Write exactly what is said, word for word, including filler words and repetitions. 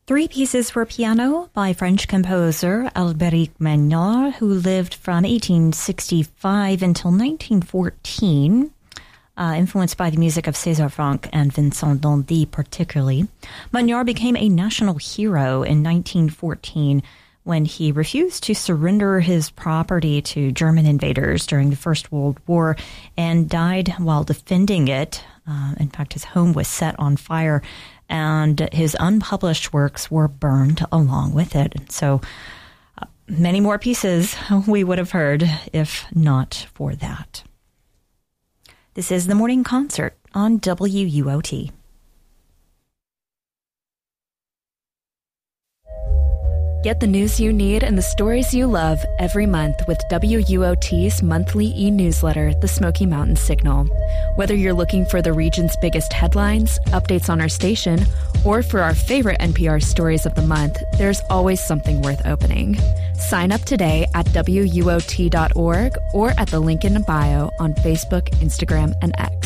Three pieces for piano by French composer Albéric Magnard, who lived from eighteen sixty-five until nineteen fourteen, uh, influenced by the music of César Franck and Vincent Dandy particularly. Magnard became a national hero in nineteen fourteen when he refused to surrender his property to German invaders during the First World War and died while defending it. Uh, in fact, his home was set on fire, and his unpublished works were burned along with it. And so uh, many more pieces we would have heard if not for that. This is the Morning Concert on W U O T. Get the news you need and the stories you love every month with W U O T's monthly e-newsletter, The Smoky Mountain Signal. Whether you're looking for the region's biggest headlines, updates on our station, or for our favorite N P R stories of the month, there's always something worth opening. Sign up today at W U O T dot org or at the link in bio on Facebook, Instagram, and X.